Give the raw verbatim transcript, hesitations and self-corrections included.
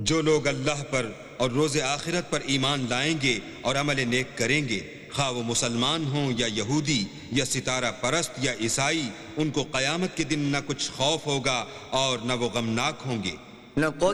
जो लोग अल्लाह पर और रोज़े आखिरत पर ईमान लाएंगे और अमल नेक करेंगे, खा वो मुसलमान हों या यहूदी या सितारा परस्त या ईसाई, उनको क़यामत के दिन न कुछ खौफ होगा और न वो गमनाक होंगे। लक़द